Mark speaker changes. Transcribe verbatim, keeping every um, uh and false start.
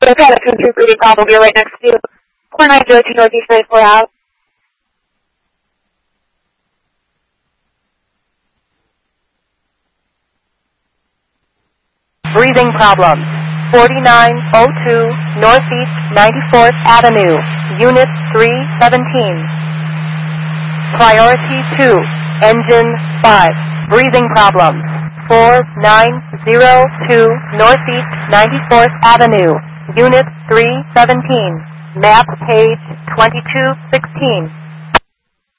Speaker 1: I've had a country breeding problem here right next to you. four nine zero two Northeast ninety-four Ave.
Speaker 2: Breathing problems. forty-nine oh two Northeast ninety-fourth Avenue, Unit three seventeen. Priority two, Engine five. Breathing problems. four nine zero two Northeast ninety-fourth Avenue, Unit three seventeen. Map page twenty-two sixteen.